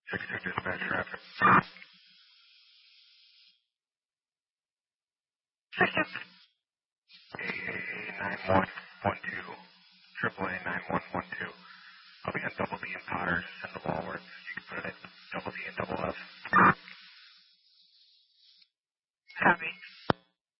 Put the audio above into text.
6-2 dispatch traffic. 9112. AAA 9112. I'll be on double D and Potter. Send the ball words. You can put it at double D and double F. Copy.